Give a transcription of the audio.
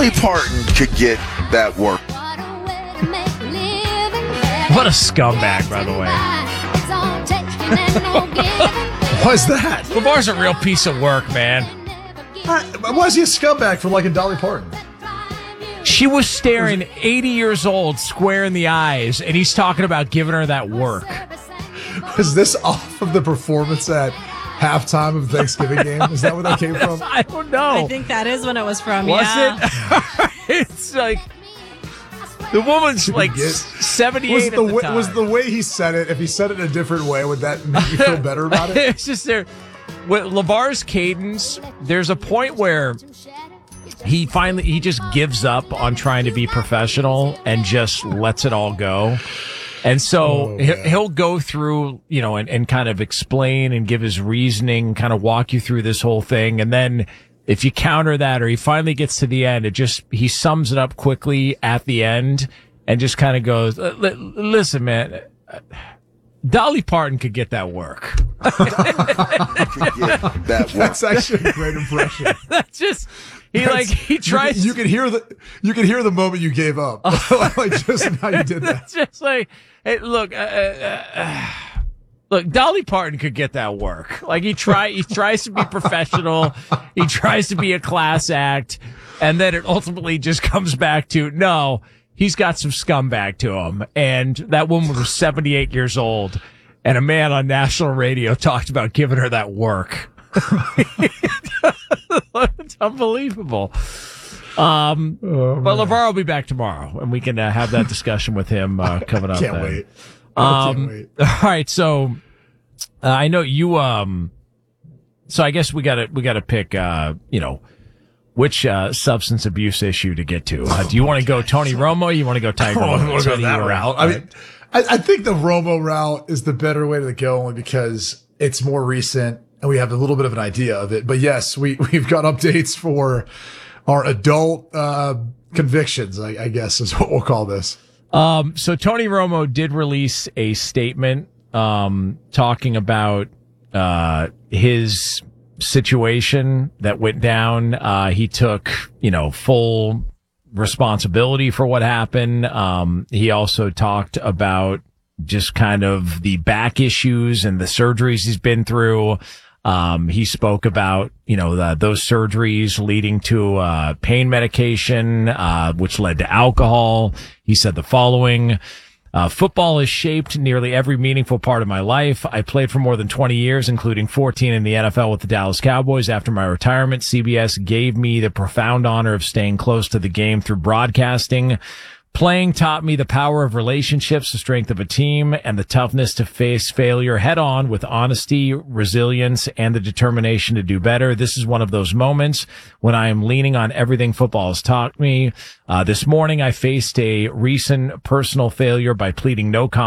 Dolly Parton could get that work. What a scumbag, by the way. Why's that? LeVar's a real piece of work, man. Why is he a scumbag for liking Dolly Parton? She was staring 80 years old square in the eyes, and he's talking about giving her that work. Was this off of the performance at halftime of the Thanksgiving game? Is that where that came from? I don't know. I think that is when it was from. Was yeah. it? It's like the woman's like 78 at the time. Was the way he said it, if he said it in a different way, would that make you feel better about it? It's just there. With LeVar's cadence, there's a point where he just gives up on trying to be professional and just lets it all go. And so he'll go through, and kind of explain and give his reasoning, kind of walk you through this whole thing. And then if you counter that, or he finally gets to the end, he sums it up quickly at the end and just kind of goes, listen, man, Dolly Parton could get that work. That's actually a great impression. That's just, he tries. You can hear the moment you gave up. Like just how you did that. It's just like, hey, look, Dolly Parton could get that work. Like he tries to be professional. He tries to be a class act. And then it ultimately just comes back to, no, he's got some scumbag to him. And that woman was 78 years old. And a man on national radio talked about giving her that work. It's unbelievable. But LeVar will be back tomorrow, and we can have that discussion with him coming up. Can't wait. Can't wait. All right, so I know you. So I guess we gotta pick. Which substance abuse issue to get to? Do you want to go Tony Romo? Or you want to go Tiger Woods? I want to go that route. I mean, I think the Romo route is the better way to go, only because it's more recent and we have a little bit of an idea of it. But yes, we've got updates for our adult convictions, I guess is what we'll call this. So Tony Romo did release a statement talking about his situation that went down. He took, full responsibility for what happened. He also talked about just kind of the back issues and the surgeries he's been through. He spoke about, those surgeries leading to pain medication, which led to alcohol. He said the following: football has shaped nearly every meaningful part of my life. I played for more than 20 years, including 14 in the NFL with the Dallas Cowboys. After my retirement, CBS gave me the profound honor of staying close to the game through broadcasting. Playing taught me the power of relationships, the strength of a team, and the toughness to face failure head on with honesty, resilience, and the determination to do better. This is one of those moments when I am leaning on everything football has taught me. This morning I faced a recent personal failure by pleading no